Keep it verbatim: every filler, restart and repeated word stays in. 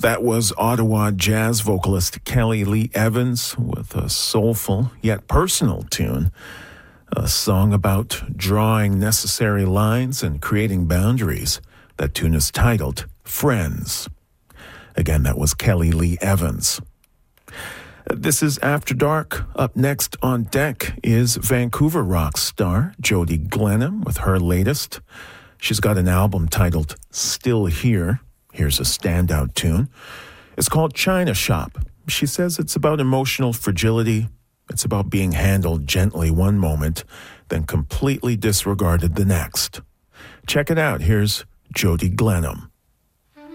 That was Ottawa jazz vocalist Kelly Lee Evans with a soulful yet personal tune, a song about drawing necessary lines and creating boundaries. That tune is titled Friends. Again, that was Kelly Lee Evans. This is After Dark. Up next on deck is Vancouver rock star Jody Glenham with her latest. She's got an album titled Still Here. Here's a standout tune. It's called China Shop. She says it's about emotional fragility. It's about being handled gently one moment, then completely disregarded the next. Check it out. Here's Jody Glenham.